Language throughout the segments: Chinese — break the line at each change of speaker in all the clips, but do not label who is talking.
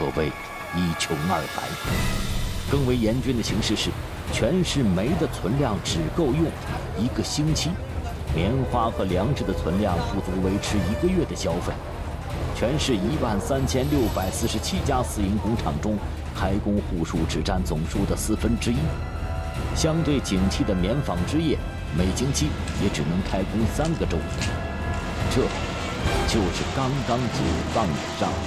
可谓一穷二白。更为严峻的形势是，全市煤的存量只够用1个星期，棉花和粮食的存量不足维持1个月的消费。全市13647家私营工厂中，开工户数只占总数的1/4。相对景气的棉纺织业，每星期也只能开工3个周末。这就是刚刚解放的上海。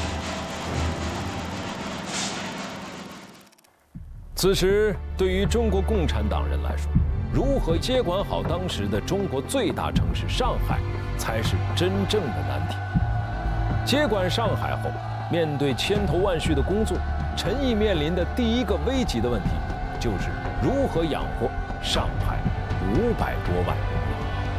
此时，对于中国共产党人来说，如何接管好当时的中国最大城市上海，才是真正的难题。接管上海后，面对千头万绪的工作，陈毅面临的第一个危急的问题，就是如何养活上海500多万人民。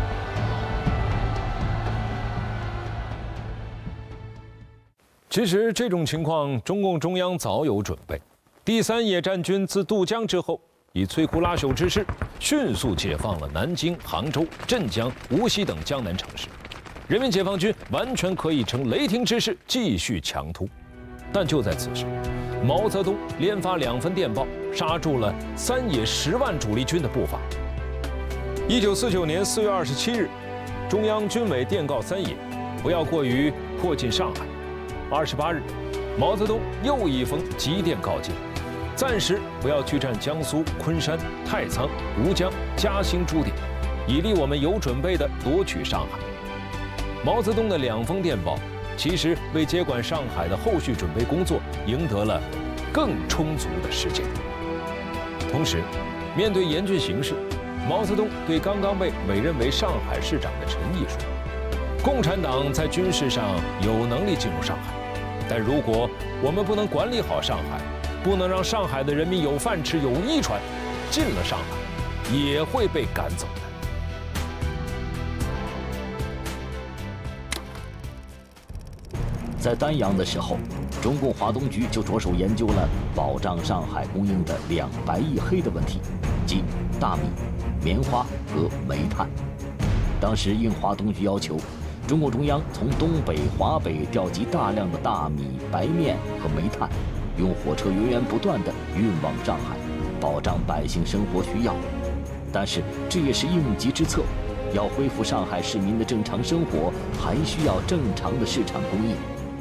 其实这种情况，中共中央早有准备。第3野战军自渡江之后，以摧枯拉朽之势，迅速解放了南京、杭州、镇江、无锡等江南城市。人民解放军完全可以乘雷霆之势继续强突。但就在此时，毛泽东连发2份电报，刹住了3野10万主力军的步伐。1949年4月27日，中央军委电告3野，不要过于迫近上海。28日，毛泽东又一封急电告诫，暂时不要拒战江苏昆山、太仓、吴江、嘉兴诸点，以利我们有准备地夺取上海。毛泽东的2封电报，其实为接管上海的后续准备工作赢得了更充足的时间。同时，面对严峻形势，毛泽东对刚刚被委任为上海市长的陈毅说：“共产党在军事上有能力进入上海，但如果我们不能管理好上海，不能让上海的人民有饭吃、有衣穿，进了上海也会被赶走的。”
在丹阳的时候，中共华东局就着手研究了保障上海供应的2白1黑的问题，即大米、棉花和煤炭。当时应华东局要求，中共中央从东北、华北调集大量的大米、白面和煤炭，用火车源源不断地运往上海，保障百姓生活需要。但是这也是应急之策，要恢复上海市民的正常生活，还需要正常的市场供应。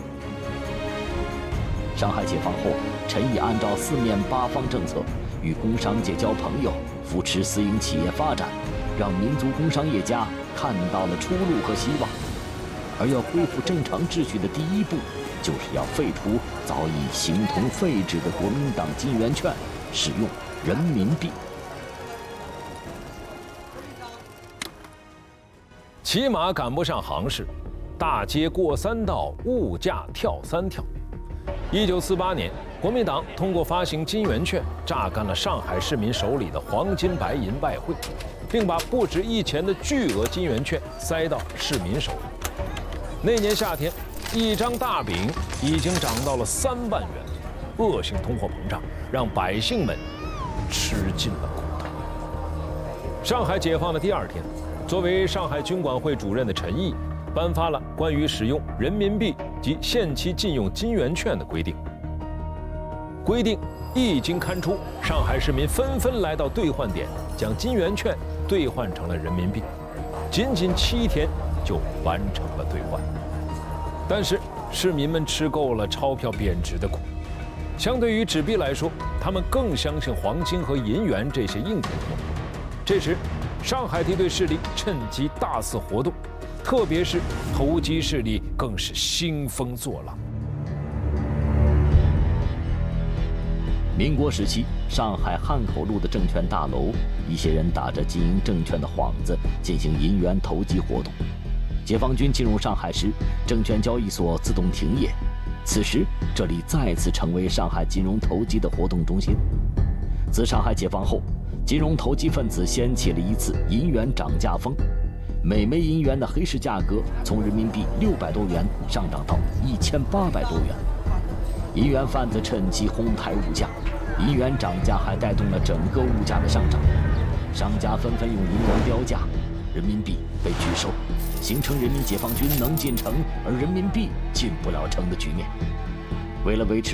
上海解放后，陈毅按照4面8方政策，与工商界交朋友，扶持私营企业发展，让民族工商业家看到了出路和希望。而要恢复正常秩序的第一步，就是要废除早已形同废纸的国民党金圆券，使用人民币。
骑马赶不上行市，大街过3道，物价跳3跳。1948年，国民党通过发行金圆券，榨干了上海市民手里的黄金白银外汇，并把不值1钱的巨额金圆券塞到市民手里。那年夏天，1张大饼已经涨到了3万元，恶性通货膨胀让百姓们吃尽了苦头。上海解放的第2天，作为上海军管会主任的陈毅颁发了关于使用人民币及限期禁用金圆券的规定。规定一经刊出，上海市民纷纷来到兑换点，将金圆券兑换成了人民币，仅仅7天就完成了兑换。但是市民们吃够了钞票贬值的苦，相对于纸币来说，他们更相信黄金和银元这些硬通货。这时，上海敌对势力趁机大肆活动，特别是投机势力更是兴风作浪。
民国时期，上海汉口路的证券大楼，一些人打着经营证券的幌子进行银元投机活动。解放军进入上海时，证券交易所自动停业，此时这里再次成为上海金融投机的活动中心。自上海解放后，金融投机分子掀起了一次银元涨价风，每枚银元的黑市价格从人民币600多元上涨到1800多元。银元贩子趁机哄抬物价，银元涨价还带动了整个物价的上涨，商家纷纷用银元标价，人民币被拒收，形成人民解放军能进城而人民币进不了城的局面。为了维持